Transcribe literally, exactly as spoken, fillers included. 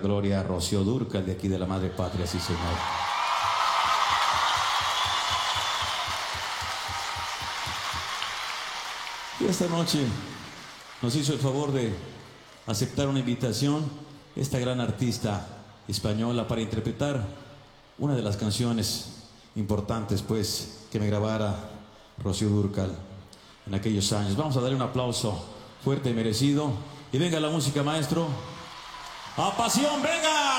gloria, Rocío Dúrcal, de aquí de la Madre Patria, sí señor. Y esta noche nos hizo el favor de aceptar una invitación esta gran artista española para interpretar una de las canciones importantes, pues, que me grabara Rocío Dúrcal en aquellos años. Vamos a darle un aplauso fuerte y merecido. Y venga la música, maestro. ¡A pasión, venga!